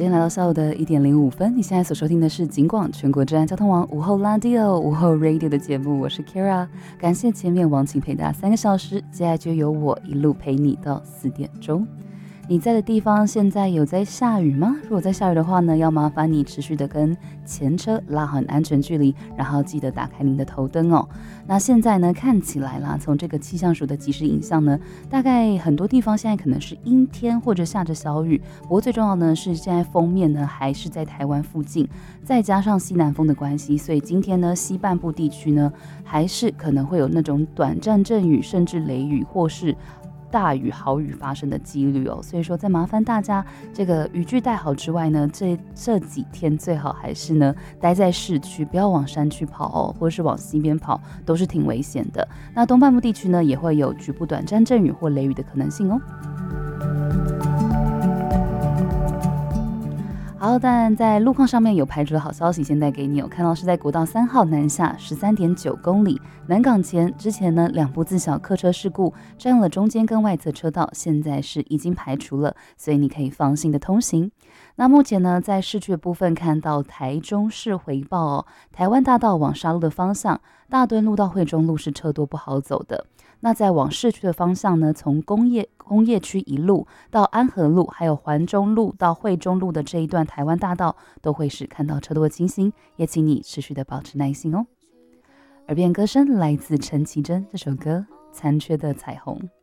时间来到下午的1:05，你现在所收听的是警广全国治安交通网午后拉 Dio 午后 Radio 的节目，我是 Kira， 感谢前面王晴陪大家3个小时，接下来就由我一路陪你到4点钟。你在的地方现在有在下雨吗？如果在下雨的话呢，要麻烦你持续的跟前车拉好安全距离，然后记得打开您的头灯哦。那现在呢，看起来啦，从这个气象署的即时影像呢，大概很多地方现在可能是阴天或者下着小雨，不过最重要呢是现在锋面呢还是在台湾附近，再加上西南风的关系，所以今天呢西半部地区呢还是可能会有那种短暂阵雨，甚至雷雨或是大雨豪雨发生的几率哦，所以说再麻烦大家这个雨具带好之外呢，这几天最好还是呢待在市区，不要往山区跑哦，或者是往西边跑，都是挺危险的。那东半部地区呢也会有局部短暂阵雨或雷雨的可能性哦。好，但在路况上面有排除的好消息，先带给你。有看到是在国道3号南下13.9公里南港前，之前呢2部自小客车事故占了中间跟外侧车道，现在是已经排除了，所以你可以放心的通行。那目前呢，在市区的部分看到台中市回报哦，台湾大道往沙鹿的方向，大墩路到惠中路是车多不好走的。那在往市区的方向呢，从工业区一路到安和路，还有环中路到惠中路的这一段台湾大道，都会是看到车多的情形，也请你持续的保持耐心哦。耳边歌声来自陈绮贞，这首歌《残缺的彩虹》。